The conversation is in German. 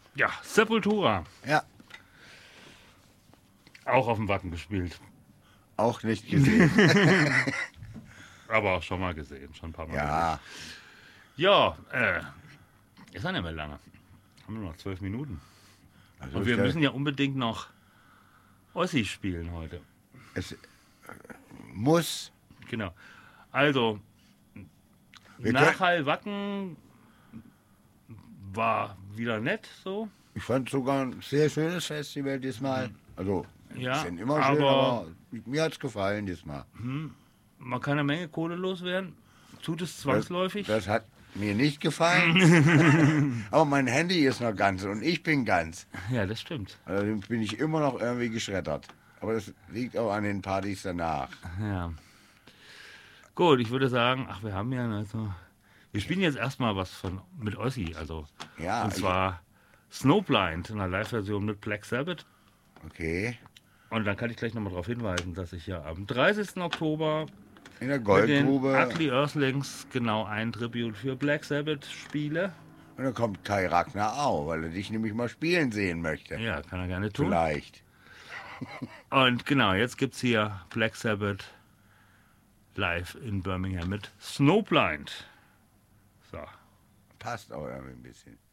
Ja, Sepultura. Ja, Auch auf dem Wacken gespielt. auch nicht gesehen. Aber auch schon mal gesehen, schon ein paar Mal gesehen. Ja, Ja, ist ja nicht mehr lange. Haben wir noch 12 Minuten. also Und wir müssen ja unbedingt noch Ossi spielen heute. es muss. Genau. Also, Wir Nachhall Wacken war wieder nett so. Ich fand es sogar ein sehr schönes Festival diesmal. Also, Ja, sind immer schön, aber- aber mir hat es gefallen diesmal. Man kann eine Menge Kohle loswerden. Tut es zwangsläufig. Das hat mir nicht gefallen. Aber mein Handy ist noch ganz und ich bin ganz. Ja, das stimmt. Also bin ich immer noch irgendwie geschreddert. Aber das liegt auch an den Partys danach. Ja. Gut, ich würde sagen, ach, wir haben ja also. Wir spielen jetzt erstmal was mit Ossi, also. Ja, Und zwar Snowblind in einer Live-Version mit Black Sabbath. Okay. Und dann kann ich gleich nochmal darauf hinweisen, dass ich ja am 30. Oktober In der mit den Goldgrube. Ugly Earthlings genau ein Tribute für Black Sabbath spiele. Und dann kommt Kai Ragnar auch, weil er dich nämlich mal spielen sehen möchte. Ja, kann er gerne tun. Vielleicht. Und genau, jetzt gibt es hier Black Sabbath live in Birmingham mit Snowblind. So. Passt auch irgendwie ein bisschen.